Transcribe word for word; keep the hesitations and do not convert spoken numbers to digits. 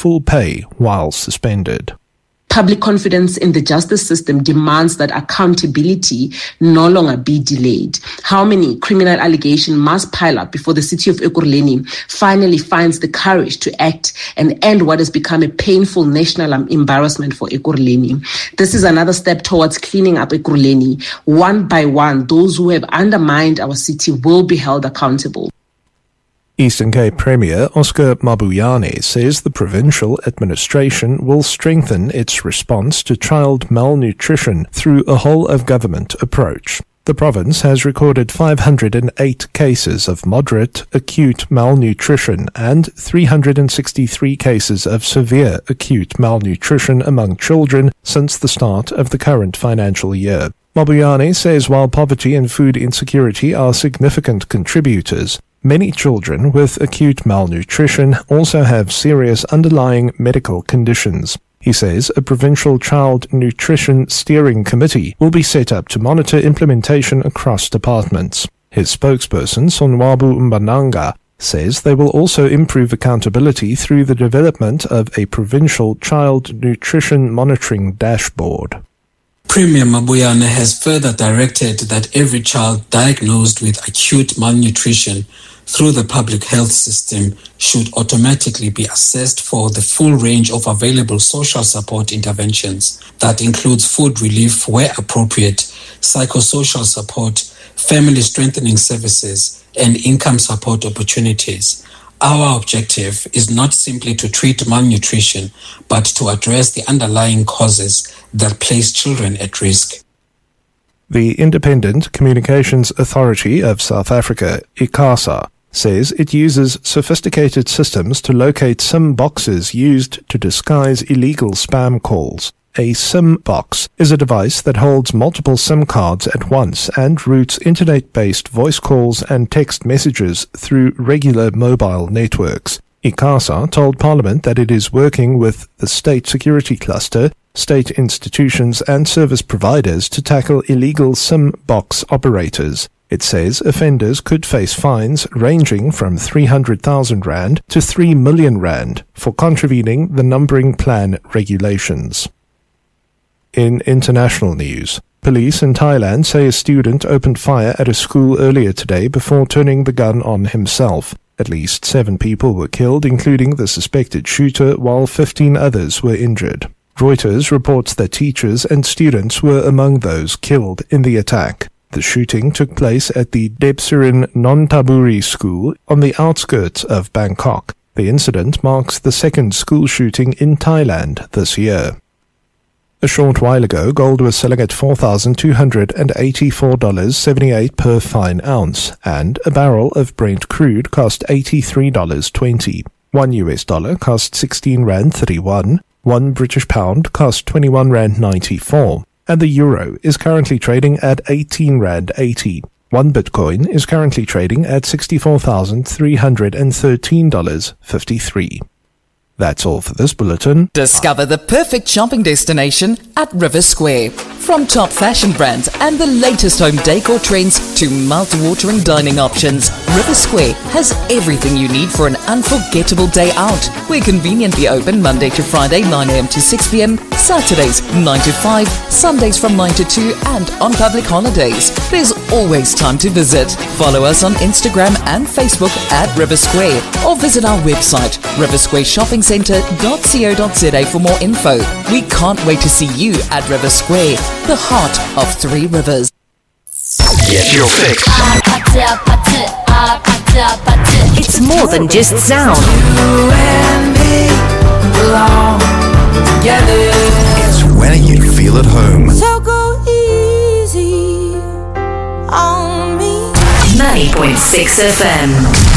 full pay while suspended. Public confidence in the justice system demands that accountability no longer be delayed. How many criminal allegations must pile up before the city of Ekurhuleni finally finds the courage to act and end what has become a painful national embarrassment for Ekurhuleni? This is another step towards cleaning up Ekurhuleni. One by one, those who have undermined our city will be held accountable. Eastern Cape Premier Oscar Mabuyane says the provincial administration will strengthen its response to child malnutrition through a whole-of-government approach. The province has recorded five hundred eight cases of moderate acute malnutrition and three hundred sixty-three cases of severe acute malnutrition among children since the start of the current financial year. Mabuyane says while poverty and food insecurity are significant contributors, many children with acute malnutrition also have serious underlying medical conditions. He says a provincial child nutrition steering committee will be set up to monitor implementation across departments. His spokesperson, Sonwabu Mbananga, says they will also improve accountability through the development of a provincial child nutrition monitoring dashboard. Premier Mabuyane has further directed that every child diagnosed with acute malnutrition through the public health system should automatically be assessed for the full range of available social support interventions. That includes food relief where appropriate, psychosocial support, family strengthening services, and income support opportunities. Our objective is not simply to treat malnutrition, but to address the underlying causes that place children at risk. The Independent Communications Authority of South Africa, ICASA, says it uses sophisticated systems to locate SIM boxes used to disguise illegal spam calls. A SIM box is a device that holds multiple SIM cards at once and routes internet-based voice calls and text messages through regular mobile networks. ICASA told Parliament that it is working with the State Security Cluster, state institutions and service providers to tackle illegal SIM box operators. It says offenders could face fines ranging from three hundred thousand rand to three million rand for contravening the numbering plan regulations. In international news, police in Thailand say a student opened fire at a school earlier today before turning the gun on himself. At least seven people were killed, including the suspected shooter, while fifteen others were injured. Reuters reports that teachers and students were among those killed in the attack. The shooting took place at the Debsirin Nontaburi school on the outskirts of Bangkok. The incident marks the second school shooting in Thailand this year. A short while ago, gold was selling at four thousand two hundred eighty-four dollars and seventy-eight cents per fine ounce, and a barrel of Brent crude cost eighty-three dollars and twenty cents. One U S dollar cost sixteen rand thirty-one, one British pound cost twenty-one rand ninety-four, and the euro is currently trading at eighteen rand eighty. One Bitcoin is currently trading at sixty-four thousand three hundred thirteen dollars and fifty-three cents. That's all for this bulletin. Discover the perfect shopping destination at River Square. From top fashion brands and the latest home decor trends to mouth-watering dining options, River Square has everything you need for an unforgettable day out. We're conveniently open Monday to Friday nine a.m. to six p.m, Saturdays nine to five, Sundays from nine to two, and on public holidays. There's always time to visit. Follow us on Instagram and Facebook at River Square, or visit our website river square shopping centre dot co dot za for more info. We can't wait to see you at River Square, the heart of Three Rivers. Get your fix. It's more than just sound. You and me belong together. It's when you feel at home. So go easy on me. ninety point six F M.